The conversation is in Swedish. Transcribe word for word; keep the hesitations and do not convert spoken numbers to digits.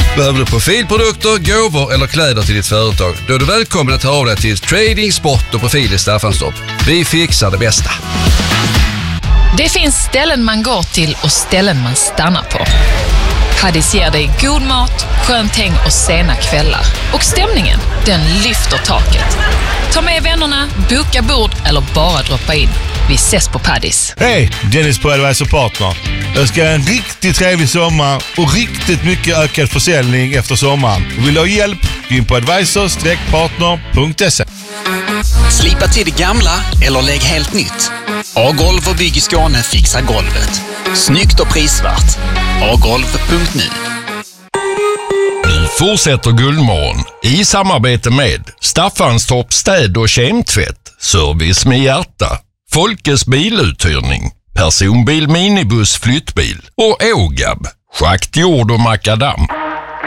Behöver du profilprodukter, gåvor eller kläder till ditt företag? Då är du välkommen att höra av dig till Trading, Sport och Profil i Staffanstorp. Vi fixar det bästa. Det finns ställen man går till och ställen man stannar på. Paddies ger dig god mat, skönt häng och sena kvällar. Och stämningen, den lyfter taket. Ta med vännerna, boka bord eller bara droppa in. Vi ses på Paddies. Hej, Dennis på Advisor Partner. Jag ska ha en riktigt trevlig sommar och riktigt mycket ökad försäljning efter sommaren. Vill du ha hjälp? Gå in på advisor partner punkt se. Slipa till det gamla eller lägg helt nytt. A-golv och Bygg i Skåne fixar golvet. Snyggt och prisvärt. a golv punkt nu. Nu fortsätter Guldmorgon i samarbete med Staffanstorp städ- och kemtvätt, service med hjärta, Folkes biluthyrning, personbil, minibuss, flyttbil och Ågab, schakt, jord och makadam.